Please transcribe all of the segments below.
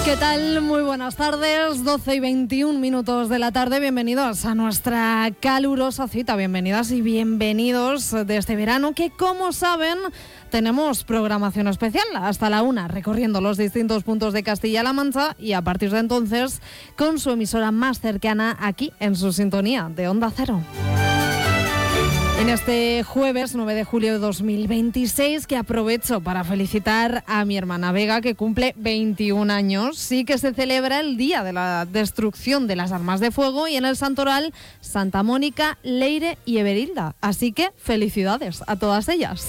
¿Qué tal? Muy buenas tardes, 12 y 21 minutos de la tarde. Bienvenidos a nuestra calurosa cita. Bienvenidas y bienvenidos de este verano que, como saben, tenemos programación especial hasta la 1, recorriendo los distintos puntos de Castilla-La Mancha y a partir de entonces con su emisora más cercana aquí en su sintonía de Onda Cero. En este jueves 9 de julio de 2026, que aprovecho para felicitar a mi hermana Vega, que cumple 21 años. Sí que se celebra el Día de la Destrucción de las Armas de Fuego y en el Santoral Santa Mónica, Leire y Everilda. Así que felicidades a todas ellas.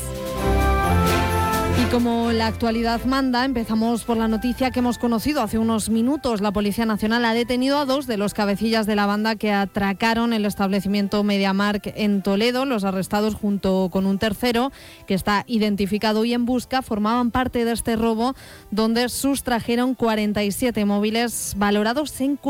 Y como la actualidad manda, empezamos por la noticia que hemos conocido hace unos minutos. La Policía Nacional ha detenido a 2 de los cabecillas de la banda que atracaron el establecimiento MediaMarkt en Toledo. Los arrestados, junto con un tercero que está identificado y en busca, formaban parte de este robo donde sustrajeron 47 móviles valorados en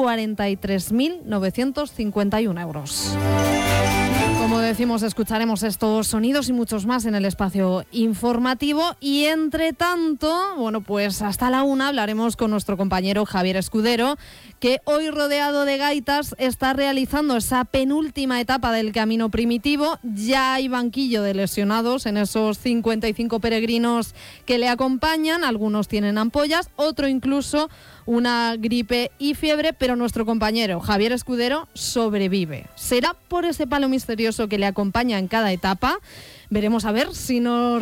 43.951 euros. Como decimos, escucharemos estos sonidos y muchos más en el espacio informativo y entre tanto, bueno, pues hasta la 1 hablaremos con nuestro compañero Javier Escudero, que hoy, rodeado de gaitas, está realizando esa penúltima etapa del camino primitivo. Ya hay banquillo de lesionados en esos 55 peregrinos que le acompañan. Algunos tienen ampollas, otro incluso una gripe y fiebre, pero nuestro compañero Javier Escudero sobrevive. ¿Será por ese palo misterioso que le acompaña en cada etapa? Veremos a ver si nos